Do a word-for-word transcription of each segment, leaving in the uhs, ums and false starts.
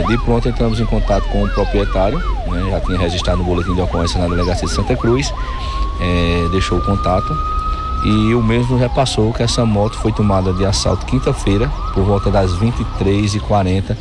de pronto entramos em contato com o proprietário, né, já tinha registrado no boletim de ocorrência na delegacia de Santa Cruz, é, deixou o contato e o mesmo repassou que essa moto foi tomada de assalto quinta-feira, por volta das vinte e três e quarenta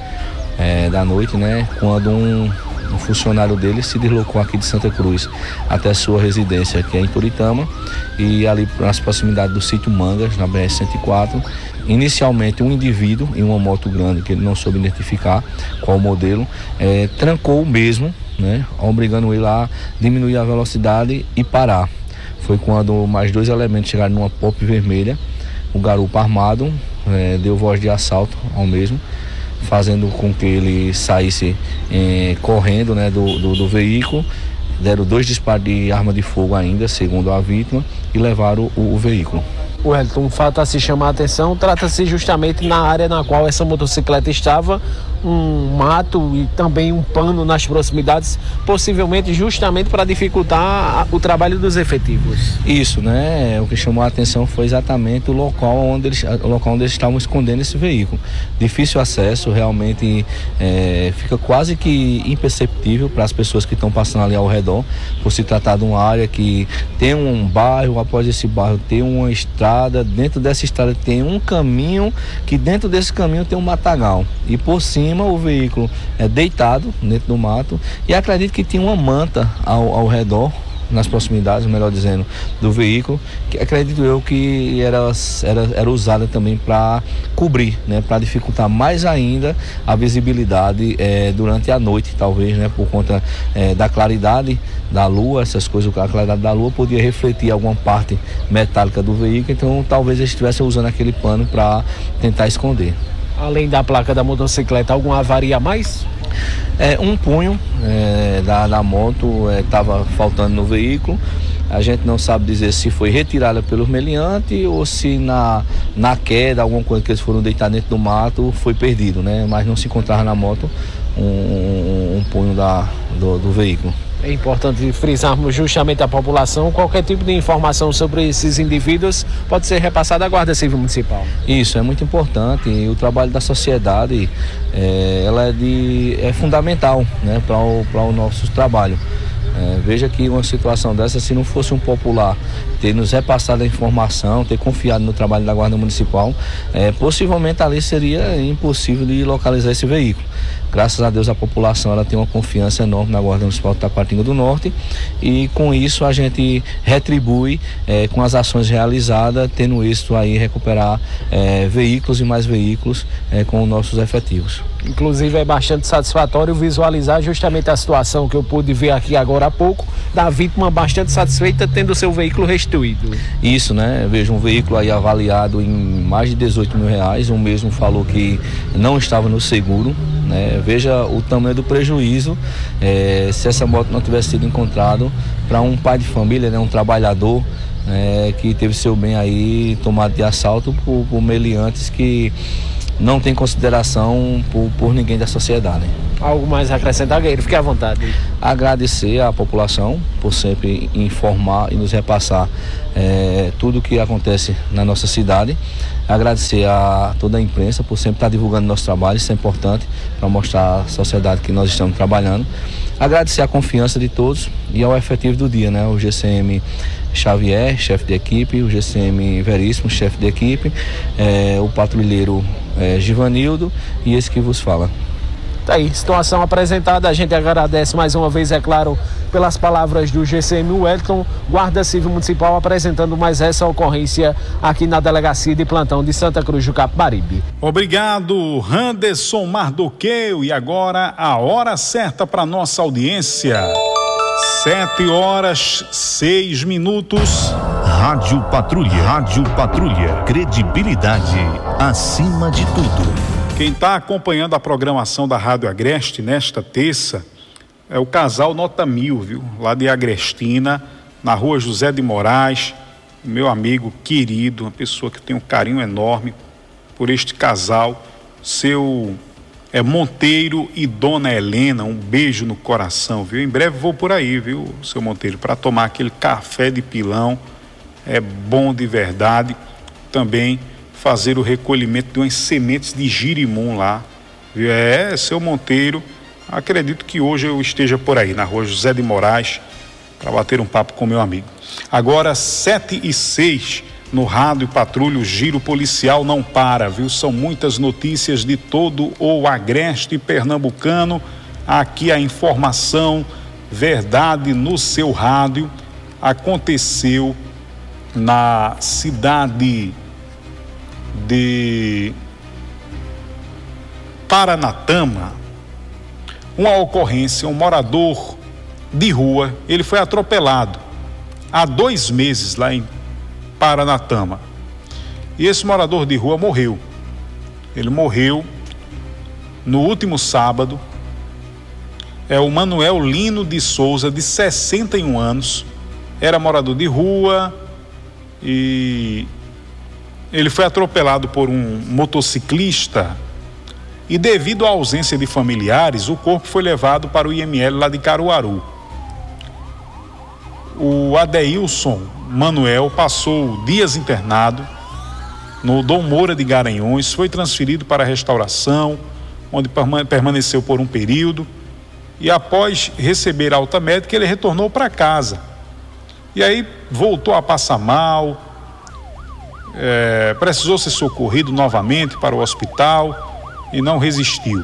é, da noite, né, quando um, um funcionário dele se deslocou aqui de Santa Cruz até sua residência, que é em Toritama, e ali nas proximidades do sítio Mangas, na B R cento e quatro. Inicialmente um indivíduo em uma moto grande, que ele não soube identificar qual o modelo, é, trancou o mesmo, né, obrigando ele a diminuir a velocidade e parar. Foi quando mais dois elementos chegaram numa pop vermelha, o garupa armado é, deu voz de assalto ao mesmo, fazendo com que ele saísse é, correndo, né, do, do, do veículo. Deram dois disparos de arma de fogo ainda, segundo a vítima, e levaram o, o veículo. Wellington, um fato a se chamar a atenção, trata-se justamente na área na qual essa motocicleta estava, um mato e também um pano nas proximidades, possivelmente justamente para dificultar o trabalho dos efetivos. Isso, né? O que chamou a atenção foi exatamente o local onde eles, o local onde eles estavam escondendo esse veículo. Difícil acesso, realmente é, fica quase que imperceptível para as pessoas que estão passando ali ao redor, por se tratar de uma área que tem um bairro, após esse bairro tem uma estrada, dentro dessa estrada tem um caminho, que dentro desse caminho tem um matagal, e por cima o veículo é deitado dentro do mato, e acredito que tinha uma manta ao, ao redor, nas proximidades, melhor dizendo, do veículo, que acredito eu que era, era, era usada também para cobrir, né, para dificultar mais ainda a visibilidade é, durante a noite, talvez, né, por conta é, da claridade da lua, essas coisas, a claridade da lua podia refletir alguma parte metálica do veículo, então talvez eles estivessem usando aquele pano para tentar esconder. Além da placa da motocicleta, alguma avaria a mais? É, um punho é, da, da moto estava é, faltando no veículo. A gente não sabe dizer se foi retirada pelo meliante ou se na, na queda, alguma coisa que eles foram deitar dentro do mato, foi perdido, né? Mas não se encontrava na moto um, um, um punho da, do, do veículo. É importante frisarmos justamente a população, qualquer tipo de informação sobre esses indivíduos pode ser repassada à Guarda Civil Municipal. Isso é muito importante, e o trabalho da sociedade é, ela é, de, é fundamental, né, para o, para o nosso trabalho. É, veja que uma situação dessa, se não fosse um popular ter nos repassado a informação, ter confiado no trabalho da Guarda Municipal, é, possivelmente ali seria impossível de localizar esse veículo. Graças a Deus a população ela tem uma confiança enorme na Guarda Municipal de Taquaritinga do Norte, e com isso a gente retribui é, com as ações realizadas, tendo êxito aí recuperar é, veículos e mais veículos é, com os nossos efetivos. Inclusive é bastante satisfatório visualizar justamente a situação que eu pude ver aqui agora há pouco, da vítima bastante satisfeita tendo seu veículo restituído. Isso, né? Veja, um veículo aí avaliado em mais de dezoito mil reais, o mesmo falou que não estava no seguro, né? Veja o tamanho do prejuízo é, se essa moto não tivesse sido encontrada para um pai de família, né? Um trabalhador é, que teve seu bem aí tomado de assalto por, por meliantes que não tem consideração por, por ninguém da sociedade. Algo mais a acrescentar, Guerreiro? Fique à vontade. Agradecer à população por sempre informar e nos repassar é, tudo o que acontece na nossa cidade. Agradecer a toda a imprensa por sempre estar divulgando nosso trabalho, isso é importante para mostrar à sociedade que nós estamos trabalhando. Agradecer a confiança de todos e ao efetivo do dia, né? O G C M Xavier, chefe de equipe, o G C M Veríssimo, chefe de equipe, é, o patrulheiro é, Givanildo e esse que vos fala. Tá aí, situação apresentada, a gente agradece mais uma vez, é claro, pelas palavras do G C M Wellington, Guarda Civil Municipal apresentando mais essa ocorrência aqui na Delegacia de Plantão de Santa Cruz do Capibaribe. Obrigado, Anderson Mardoqueu, e agora a hora certa para nossa audiência. Sete horas, seis minutos. Rádio Patrulha, Rádio Patrulha, credibilidade acima de tudo. Quem está acompanhando a programação da Rádio Agreste nesta terça é o casal Nota Mil, viu? Lá de Agrestina, na rua José de Moraes, meu amigo querido, uma pessoa que tem um carinho enorme por este casal, seu é, Monteiro e Dona Helena, um beijo no coração, viu? Em breve vou por aí, viu, seu Monteiro, para tomar aquele café de pilão, é bom de verdade, também fazer o recolhimento de umas sementes de girimum lá, Viu? É, seu Monteiro, acredito que hoje eu esteja por aí, na rua José de Moraes, para bater um papo com meu amigo. Agora, sete e seis, no Rádio Patrulha, o Giro Policial não para, viu? São muitas notícias de todo o agreste pernambucano. Aqui a informação, verdade no seu rádio. Aconteceu na cidade de Paranatama uma ocorrência, um morador de rua, ele foi atropelado há dois meses lá em Paranatama. E esse morador de rua morreu. Ele morreu no último sábado. É o Manuel Lino de Souza, de sessenta e um anos, era morador de rua e ele foi atropelado por um motociclista e, devido à ausência de familiares, o corpo foi levado para o I M L lá de Caruaru. O Adeilson Manuel passou dias internado no Dom Moura de Garanhões, foi transferido para a restauração, onde permaneceu por um período, e após receber alta médica, ele retornou para casa. E aí voltou a passar mal, é, precisou ser socorrido novamente para o hospital e não resistiu.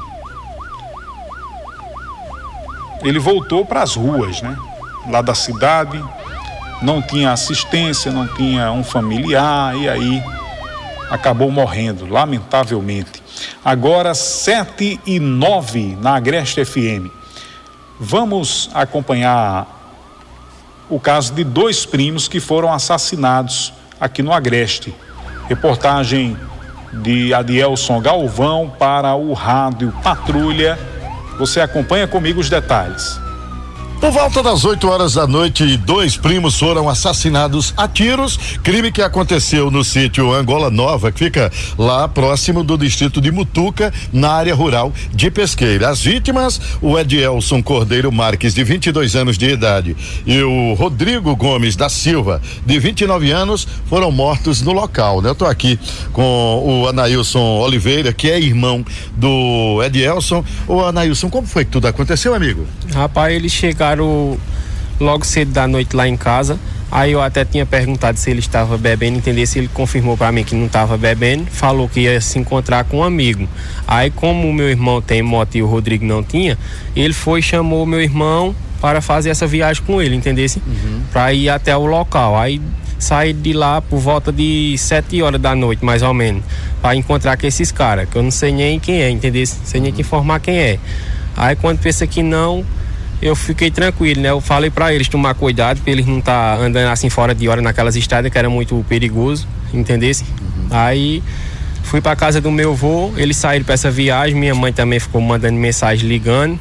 Ele voltou para as ruas, né? Lá da cidade, não tinha assistência, não tinha um familiar, e aí acabou morrendo, lamentavelmente. Agora, sete e nove na Agreste F M. Vamos acompanhar o caso de dois primos que foram assassinados aqui no Agreste. Reportagem de Adielson Galvão para o Rádio Patrulha. Você acompanha comigo os detalhes. Por volta das oito horas da noite, dois primos foram assassinados a tiros, crime que aconteceu no sítio Angola Nova, que fica lá próximo do distrito de Mutuca, na área rural de Pesqueira. As vítimas, o Edielson Cordeiro Marques, de vinte e dois anos de idade, e o Rodrigo Gomes da Silva, de vinte e nove anos, foram mortos no local, né? Eu tô aqui com o Anailson Oliveira, que é irmão do Edielson. Ô Anailson, como foi que tudo aconteceu, amigo? Rapaz, eles chegaram logo cedo da noite lá em casa. Aí eu até tinha perguntado se ele estava bebendo, entender se ele confirmou para mim que não estava bebendo, falou que ia se encontrar com um amigo. Aí, como o meu irmão tem moto e o Rodrigo não tinha, ele foi e chamou o meu irmão para fazer essa viagem com ele, entendesse? Uhum. Para ir até o local. Aí saí de lá por volta de sete horas da noite, mais ou menos, para encontrar com esses caras, que eu não sei nem quem é, entendesse? Não sei nem que informar quem é. Aí quando pensa que não, eu fiquei tranquilo, né? Eu falei pra eles tomar cuidado, pra eles não estar tá andando assim fora de hora naquelas estradas, que era muito perigoso, entendesse? Uhum. Aí fui pra casa do meu avô, eles saíram pra essa viagem, minha mãe também ficou mandando mensagem, ligando,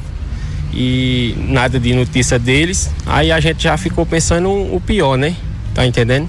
e nada de notícia deles. Aí a gente já ficou pensando o pior, né? Tá entendendo?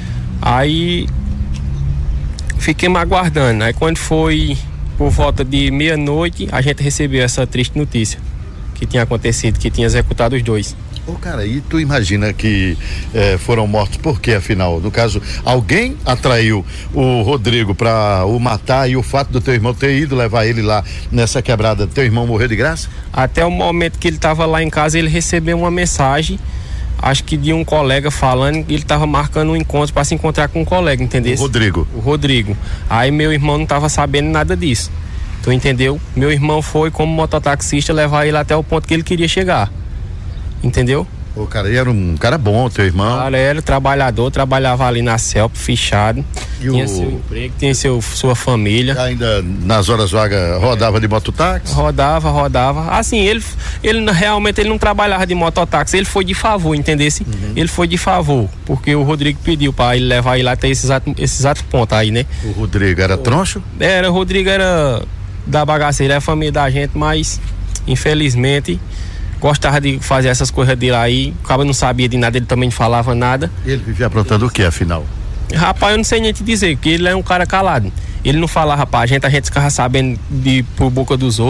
Aí fiquei me aguardando. Aí quando foi por volta de meia-noite, a gente recebeu essa triste notícia que tinha acontecido, que tinha executado os dois. Ô, cara, e tu imagina que eh, foram mortos por quê, afinal? No caso, alguém atraiu o Rodrigo pra o matar, e o fato do teu irmão ter ido levar ele lá nessa quebrada, teu irmão morreu de graça? Até o momento que ele tava lá em casa, ele recebeu uma mensagem, acho que de um colega falando que ele tava marcando um encontro para se encontrar com um colega, entendeu? O Rodrigo. O Rodrigo. Aí meu irmão não tava sabendo nada disso. Tu entendeu? Meu irmão foi como mototaxista levar ele até o ponto que ele queria chegar. Entendeu? O cara era um cara bom, teu irmão. O cara era trabalhador, trabalhava ali na Celp, fichado. E tinha o... seu emprego, tinha seu, sua família. Ainda nas horas vagas rodava é. de mototáxi? Rodava, rodava. Assim, ele, ele realmente ele não trabalhava de mototáxi, ele foi de favor, entendesse? Uhum. Ele foi de favor, porque o Rodrigo pediu pra ele levar ele até esses exato, esses exato pontos aí, né? O Rodrigo era troncho? Era, o Rodrigo era da bagaceira, é a família da gente, mas infelizmente gostava de fazer essas coisas dele aí, o cara não sabia de nada, ele também não falava nada. Ele vivia aprontando o que, afinal? Rapaz, eu não sei nem te dizer, porque ele é um cara calado. Ele não falava pra gente, a gente ficava sabendo de, por boca dos outros.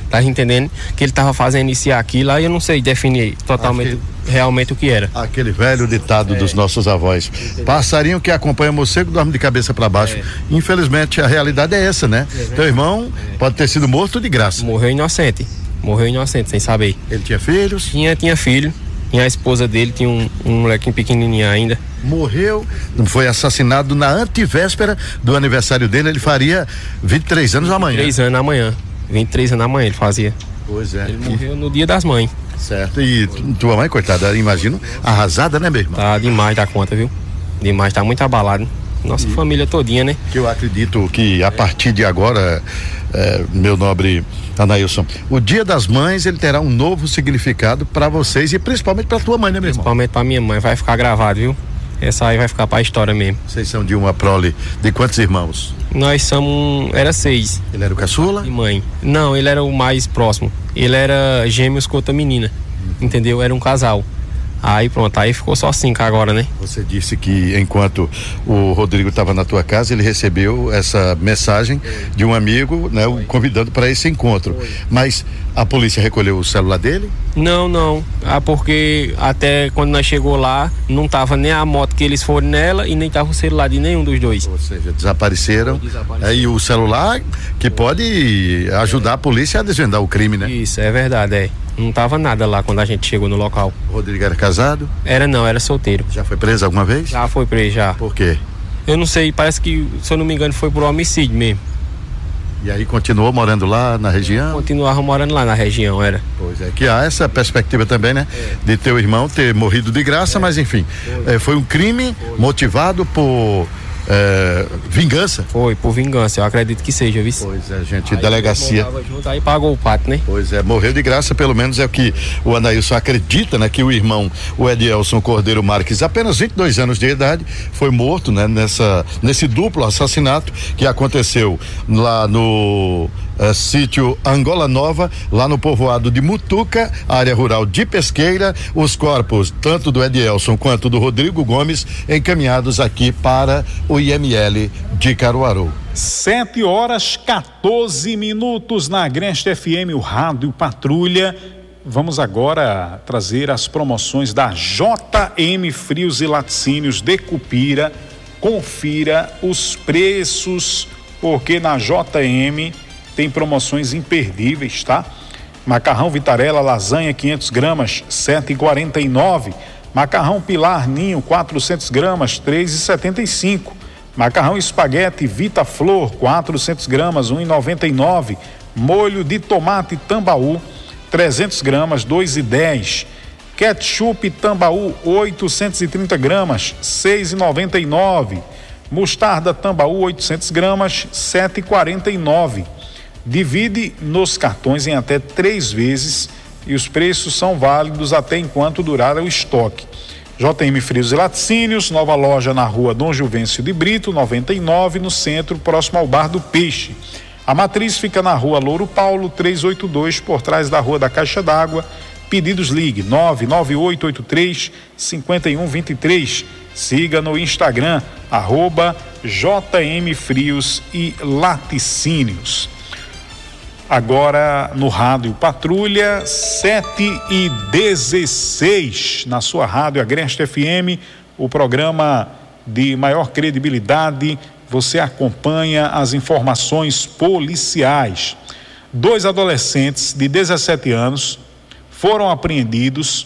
tá entendendo? Que ele tava fazendo isso e aquilo, aí eu não sei definir totalmente aquele, realmente o que era. Aquele velho ditado é. dos nossos avós. Entendeu? Passarinho que acompanha morcego dorme de cabeça para baixo. É. Infelizmente a realidade é essa, né? É. Teu irmão é. pode ter sido morto de graça. Morreu inocente. Morreu inocente, sem saber. Ele tinha filhos? Tinha, tinha filho. Tinha a esposa dele, tinha um, um molequinho pequenininho ainda. Morreu, foi assassinado na antivéspera do aniversário dele. Ele faria vinte e três anos amanhã. vinte e três anos amanhã. vinte e três anos amanhã ele fazia. Pois é. Ele morreu no dia das mães. Certo. E tua mãe, coitada, imagino, arrasada, né, meu irmão? Tá demais da conta, viu? Demais, tá muito abalado. Nossa e família todinha, né? Que eu acredito que a partir de agora, é, meu nobre Anailson, o Dia das Mães ele terá um novo significado para vocês e principalmente para tua mãe, né, meu irmão? Principalmente para minha mãe, vai ficar gravado, viu? Essa aí vai ficar para a história mesmo. Vocês são de uma prole de quantos irmãos? Nós somos, era seis. Ele era o caçula? E mãe. Não, ele era o mais próximo. Ele era gêmeos com outra menina, uhum. entendeu? Era um casal. Aí pronto, aí ficou só cinco agora, né? Você disse que enquanto o Rodrigo estava na tua casa, ele recebeu essa mensagem de um amigo, né, o convidando para esse encontro. Foi. Mas a polícia recolheu o celular dele? Não, não. Ah, porque até quando nós chegou lá, não tava nem a moto que eles foram nela e nem tava o celular de nenhum dos dois. Ou seja, desapareceram. desapareceram. Aí o celular que pode ajudar a polícia a desvendar o crime, né? Isso, é verdade, é. Não tava nada lá quando a gente chegou no local. O Rodrigo era casado? Era não, era solteiro. Já foi preso alguma vez? Já foi preso, já. Por quê? Eu não sei, parece que, se eu não me engano, foi por homicídio mesmo. E aí continuou morando lá na região? Continuava morando lá na região, era. Pois é, que há essa perspectiva também, né? É. De teu irmão ter morrido de graça, é. mas enfim, foi, é, foi um crime foi. motivado por é, vingança? Foi, por vingança, eu acredito que seja, viu? Pois é, gente, aí delegacia. Junto, aí pagou o pato, né? Pois é, morreu de graça, pelo menos é o que o Anailson acredita, né? Que o irmão, o Edielson Cordeiro Marques, apenas vinte e dois anos de idade, foi morto, né? Nessa, nesse duplo assassinato que aconteceu lá no Uh, sítio Angola Nova, lá no povoado de Mutuca, área rural de Pesqueira. Os corpos, tanto do Edielson quanto do Rodrigo Gomes, encaminhados aqui para o I M L de Caruaru. Sete horas, quatorze minutos na Agreste F M, o Rádio Patrulha. Vamos agora trazer as promoções da J M Frios e Laticínios de Cupira. Confira os preços, porque na J M tem promoções imperdíveis, tá? Macarrão Vitarella lasanha quinhentos gramas, sete reais e quarenta e nove centavos. Macarrão Pilar Ninho quatrocentos gramas, três reais e setenta e cinco centavos. Macarrão Espaguete Vita Flor quatrocentos gramas, um real e noventa e nove centavos. Molho de tomate Tambaú trezentos gramas, dois reais e dez centavos. Ketchup Tambaú oitocentos e trinta gramas, seis reais e noventa e nove centavos. Mostarda Tambaú oitocentos gramas, sete reais e quarenta e nove centavos. Divide nos cartões em até três vezes e os preços são válidos até enquanto durar o estoque. J M Frios e Laticínios, nova loja na rua Dom Juvencio de Brito, noventa e nove, no centro, próximo ao Bar do Peixe. A matriz fica na rua Louro Paulo, trezentos e oitenta e dois, por trás da rua da Caixa d'Água. Pedidos ligue nove nove oito oito três, cinco um dois três. Siga no Instagram, arroba J M Frios e Laticínios. Agora no Rádio Patrulha, sete e dezesseis, na sua Rádio Agreste F M, o programa de maior credibilidade. Você acompanha as informações policiais. Dois adolescentes de dezessete anos foram apreendidos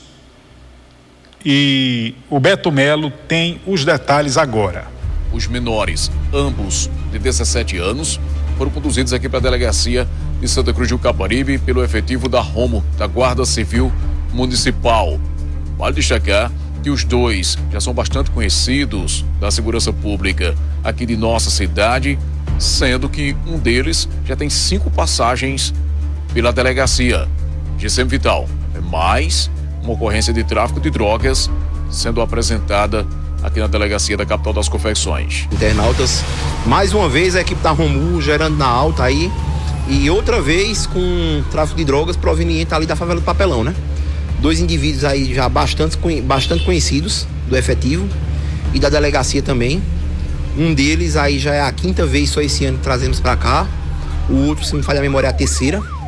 e o Beto Melo tem os detalhes agora. Os menores, ambos de dezessete anos, foram conduzidos aqui para a delegacia de Santa Cruz do Caparibe pelo efetivo da Romo, da Guarda Civil Municipal. Vale destacar que os dois já são bastante conhecidos da segurança pública aqui de nossa cidade, sendo que um deles já tem cinco passagens pela delegacia. G C M Vital, é mais uma ocorrência de tráfico de drogas sendo apresentada aqui na delegacia da capital das confecções. Internautas, mais uma vez a equipe da Romu gerando na alta aí, e outra vez com tráfico de drogas proveniente ali da favela do Papelão, né? Dois indivíduos aí já bastante, bastante conhecidos do efetivo e da delegacia também. Um deles aí já é a quinta vez só esse ano que trazemos para cá. O outro, se não me falha a memória, é a terceira.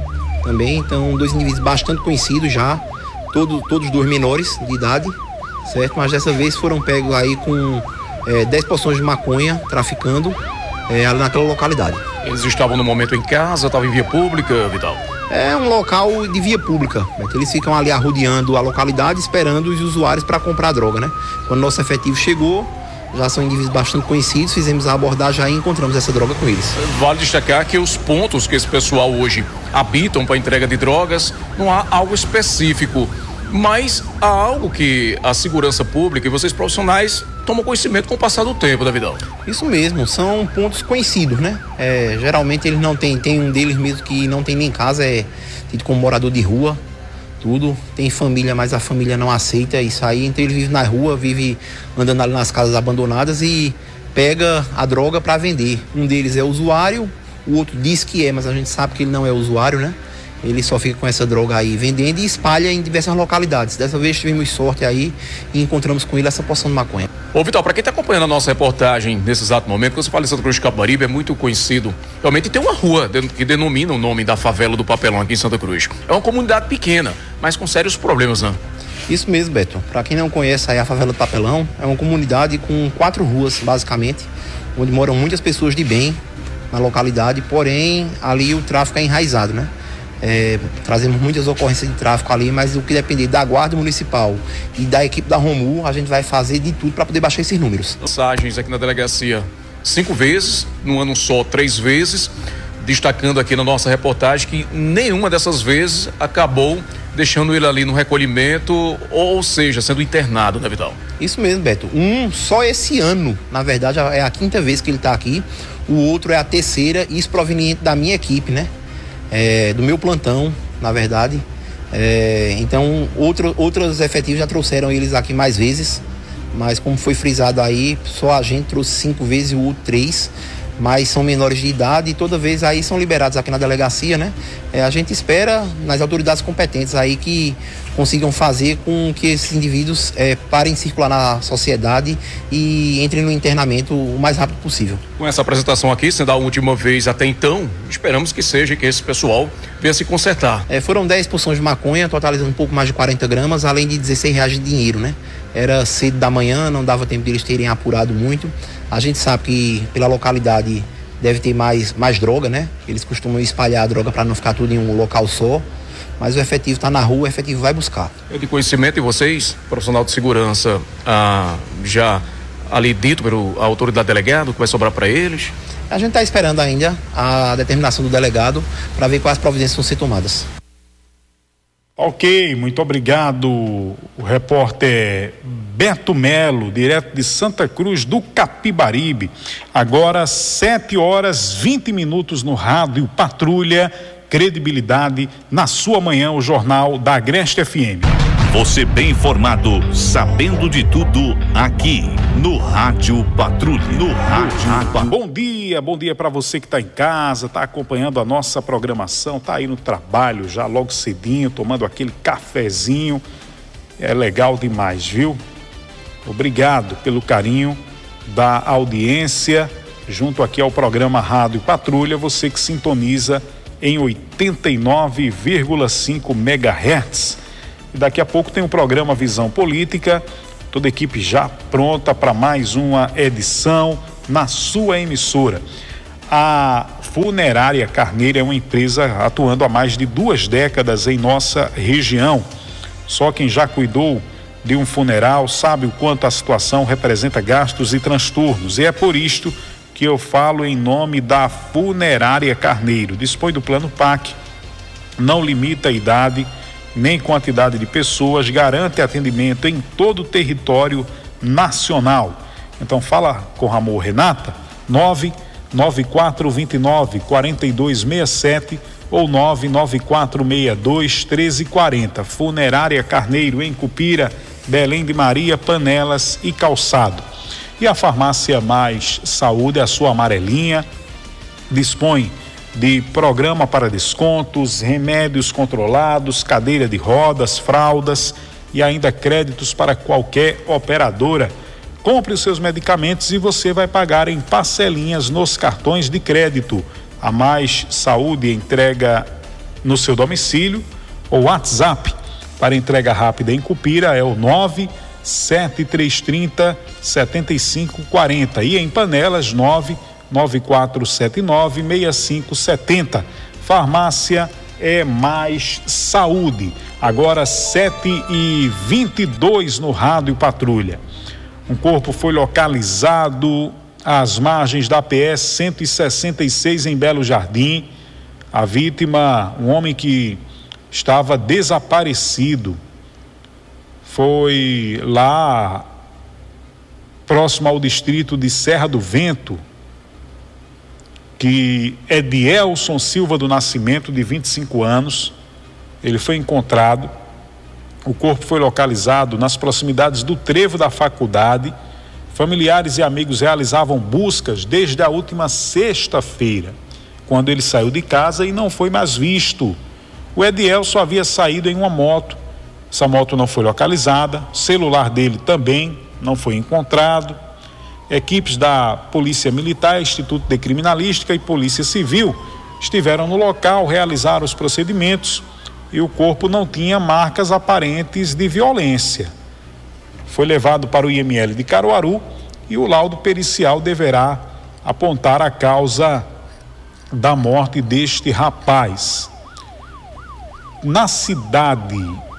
também. Então, dois indivíduos bastante conhecidos já, todo, todos dois menores de idade, certo? Mas dessa vez foram pegos aí com é, dez porções de maconha traficando é, ali naquela localidade. Eles estavam no momento em casa, estavam em via pública, Vital? É um local de via pública, eles ficam ali arrodeando a localidade, esperando os usuários para comprar droga, né? Quando nosso efetivo chegou, já são indivíduos bastante conhecidos, fizemos a abordagem e encontramos essa droga com eles. Vale destacar que os pontos que esse pessoal hoje habitam para entrega de drogas, não há algo específico, mas há algo que a segurança pública e vocês profissionais tomam conhecimento com o passar do tempo, Davidão. Isso mesmo, são pontos conhecidos, né? É, geralmente eles não têm, tem um deles mesmo que não tem nem casa, é tido como morador de rua, tudo. Tem família, mas a família não aceita isso aí, então ele vive na rua, vive andando ali nas casas abandonadas e pega a droga para vender. Um deles é usuário, o outro diz que é, mas a gente sabe que ele não é usuário, né? Ele só fica com essa droga aí vendendo e espalha em diversas localidades. Dessa vez tivemos sorte aí e encontramos com ele essa porção de maconha. Ô Vital, para quem está acompanhando a nossa reportagem nesse exato momento, quando você fala em Santa Cruz de Capibaribe, é muito conhecido. Realmente tem uma rua que denomina o nome da favela do Papelão aqui em Santa Cruz. É uma comunidade pequena, mas com sérios problemas, né? Isso mesmo, Beto. Para quem não conhece aí a favela do Papelão, é uma comunidade com quatro ruas, basicamente, onde moram muitas pessoas de bem na localidade, porém ali o tráfico é enraizado, né? É, trazemos muitas ocorrências de tráfico ali, mas o que depender da Guarda Municipal e da equipe da Romu, a gente vai fazer de tudo para poder baixar esses números. Mensagens aqui na delegacia cinco vezes, num ano só três vezes, destacando aqui na nossa reportagem que nenhuma dessas vezes acabou deixando ele ali no recolhimento, ou seja, sendo internado, né, Vital? Isso mesmo, Beto. Um só esse ano, na verdade, é a quinta vez que ele está aqui, o outro é a terceira, isso proveniente da minha equipe, né? É, do meu plantão, na verdade. É, então, outro, outros efetivos já trouxeram eles aqui mais vezes, mas como foi frisado aí, só a gente trouxe cinco vezes e o outro três, mas são menores de idade e toda vez aí são liberados aqui na delegacia, né? É, a gente espera nas autoridades competentes aí que consigam fazer com que esses indivíduos é, parem de circular na sociedade e entrem no internamento o mais rápido possível. Com essa apresentação aqui, sendo a última vez até então, esperamos que seja que esse pessoal venha se consertar. É, foram dez porções de maconha, totalizando um pouco mais de quarenta gramas, além de dezesseis reais de dinheiro, né? Era cedo da manhã, não dava tempo de eles terem apurado muito. A gente sabe que pela localidade deve ter mais, mais droga, né? Eles costumam espalhar a droga para não ficar tudo em um local só. Mas o efetivo está na rua, o efetivo vai buscar. É de conhecimento de vocês, profissional de segurança, ah, já ali dito pela autoridade delegada, que vai sobrar para eles? A gente está esperando ainda a determinação do delegado para ver quais providências vão ser tomadas. Ok, muito obrigado, o repórter Beto Melo, direto de Santa Cruz do Capibaribe. Agora sete horas vinte minutos no rádio Patrulha, credibilidade na sua manhã, o jornal da Agreste F M. Você bem informado, sabendo de tudo, aqui no Rádio Patrulha. No Rádio Patrulha. Bom dia, bom dia para você que está em casa, está acompanhando a nossa programação, está aí no trabalho já logo cedinho, tomando aquele cafezinho. É legal demais, viu? Obrigado pelo carinho da audiência junto aqui ao programa Rádio Patrulha, você que sintoniza em oitenta e nove vírgula cinco megahertz. E daqui a pouco tem o programa Visão Política, toda a equipe já pronta para mais uma edição na sua emissora. A Funerária Carneiro é uma empresa atuando há mais de duas décadas em nossa região. Só quem já cuidou de um funeral sabe o quanto a situação representa gastos e transtornos, e é por isto que eu falo em nome da Funerária Carneiro. Dispõe do plano P A C, não limita a idade nem quantidade de pessoas, garante atendimento em todo o território nacional. Então fala com Ramon Renata, nove nove quatro dois nove, quatro dois seis sete ou nove nove quatro seis dois, um três quatro zero. Funerária Carneiro, em Cupira, Belém de Maria, Panelas e Calçado. E a Farmácia Mais Saúde, a sua amarelinha, dispõe de programa para descontos, remédios controlados, cadeira de rodas, fraldas e ainda créditos para qualquer operadora. Compre os seus medicamentos e você vai pagar em parcelinhas nos cartões de crédito. A Mais Saúde entrega no seu domicílio. O WhatsApp para entrega rápida em Cupira é o nove sete três três zero sete cinco quatro zero e em Panelas nove nove quatro sete nove seis cinco sete zero. Farmácia é mais saúde. Agora sete e vinte e dois no Rádio Patrulha. Um corpo foi localizado às margens da P S cento e sessenta e seis em Belo Jardim. A vítima, um homem que estava desaparecido, foi lá próximo ao distrito de Serra do Vento, que é de Elson Silva do Nascimento, de vinte e cinco anos. Ele foi encontrado. O corpo foi localizado nas proximidades do trevo da faculdade. Familiares e amigos realizavam buscas desde a última sexta-feira, quando ele saiu de casa e não foi mais visto. O Edielson havia saído em uma moto. Essa moto não foi localizada. O celular dele também não foi encontrado. Equipes da Polícia Militar, Instituto de Criminalística e Polícia Civil estiveram no local, realizaram os procedimentos e o corpo não tinha marcas aparentes de violência. Foi levado para o I M L de Caruaru e o laudo pericial deverá apontar a causa da morte deste rapaz. Na cidade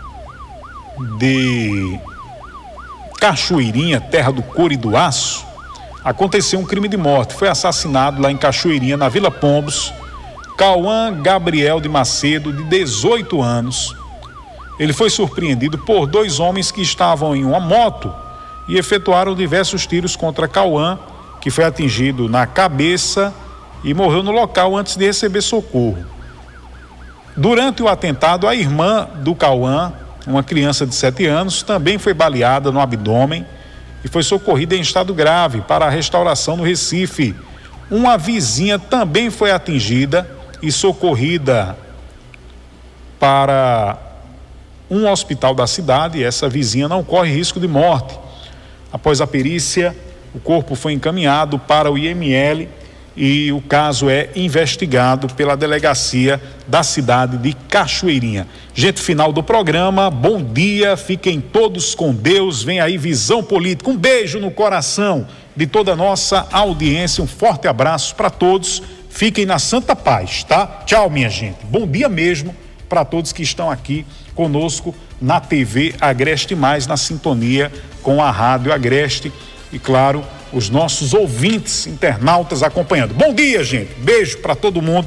de Cachoeirinha, terra do couro e do aço, aconteceu um crime de morte. Foi assassinado lá em Cachoeirinha, na Vila Pombos, Cauã Gabriel de Macedo, de dezoito anos. Ele foi surpreendido por dois homens que estavam em uma moto e efetuaram diversos tiros contra Cauã, que foi atingido na cabeça e morreu no local antes de receber socorro. Durante o atentado, a irmã do Cauã, uma criança de sete anos, também foi baleada no abdômen e foi socorrida em estado grave para a restauração no Recife. Uma vizinha também foi atingida e socorrida para um hospital da cidade. Essa vizinha não corre risco de morte. Após a perícia, o corpo foi encaminhado para o I M L e o caso é investigado pela delegacia da cidade de Cachoeirinha. Gente, final do programa, bom dia, fiquem todos com Deus, vem aí Visão Política, um beijo no coração de toda a nossa audiência, um forte abraço para todos, fiquem na santa paz, tá? Tchau, minha gente, bom dia mesmo para todos que estão aqui conosco na T V Agreste Mais, na sintonia com a Rádio Agreste e, claro, os nossos ouvintes, internautas acompanhando. Bom dia, gente. Beijo para todo mundo.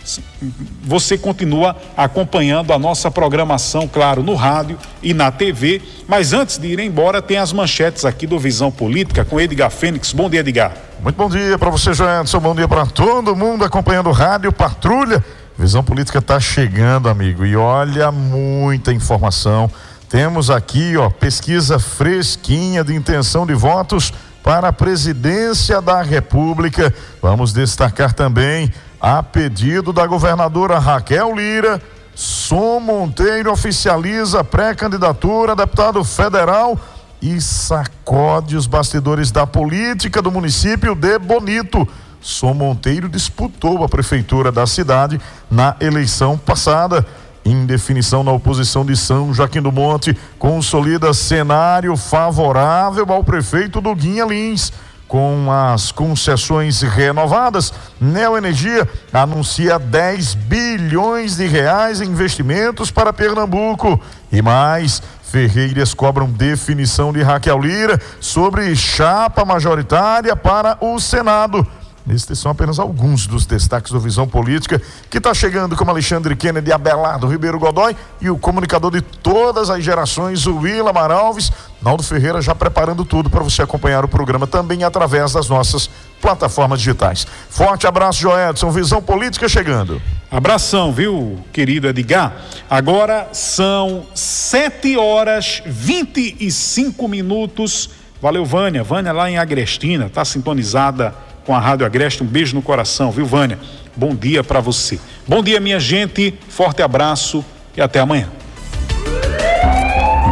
Você continua acompanhando a nossa programação, claro, no rádio e na T V. Mas antes de ir embora, tem as manchetes aqui do Visão Política com Edgar Fênix. Bom dia, Edgar. Muito bom dia para você, Joelson. Bom dia para todo mundo acompanhando o Rádio Patrulha. Visão Política está chegando, amigo. E olha, muita informação. Temos aqui, ó, pesquisa fresquinha de intenção de votos para a presidência da República. Vamos destacar também, a pedido da governadora Raquel Lira, Som Monteiro oficializa pré-candidatura a deputado federal e sacode os bastidores da política do município de Bonito. Som Monteiro disputou a prefeitura da cidade na eleição passada. Indefinição na oposição de São Joaquim do Monte consolida cenário favorável ao prefeito Duguinha Lins. Com as concessões renovadas, Neoenergia anuncia dez bilhões de reais em investimentos para Pernambuco. E mais, Ferreiras cobram definição de Raquel Lira sobre chapa majoritária para o Senado. Estes são apenas alguns dos destaques do Visão Política, que está chegando como Alexandre Kennedy, Abelardo Ribeiro Godoy e o comunicador de todas as gerações, o Willamar Alves. Naldo Ferreira já preparando tudo para você acompanhar o programa também através das nossas plataformas digitais. Forte abraço, Joedson. Visão Política chegando. Abração, viu, querido Edgar? Agora são sete horas vinte e cinco minutos. Valeu, Vânia. Vânia lá em Agrestina, tá sintonizada com a Rádio Agreste. Um beijo no coração, viu, Vânia? Bom dia para você. Bom dia, minha gente. Forte abraço e até amanhã.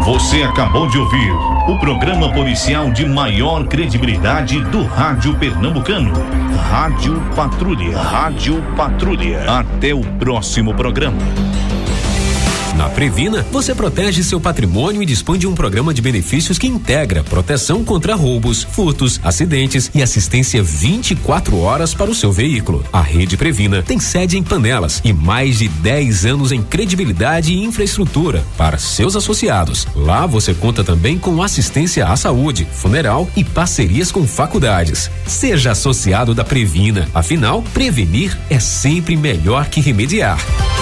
Você acabou de ouvir o programa policial de maior credibilidade do rádio pernambucano. Rádio Patrulha. Rádio Patrulha. Até o próximo programa. Na Previna, você protege seu patrimônio e dispõe de um programa de benefícios que integra proteção contra roubos, furtos, acidentes e assistência vinte e quatro horas para o seu veículo. A Rede Previna tem sede em Panelas e mais de dez anos em credibilidade e infraestrutura para seus associados. Lá você conta também com assistência à saúde, funeral e parcerias com faculdades. Seja associado da Previna, afinal, prevenir é sempre melhor que remediar.